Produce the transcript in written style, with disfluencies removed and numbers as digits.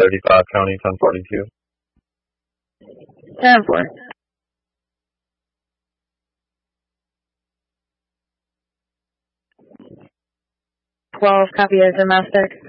35, County 1042. 10-4. 12, copy as domestic.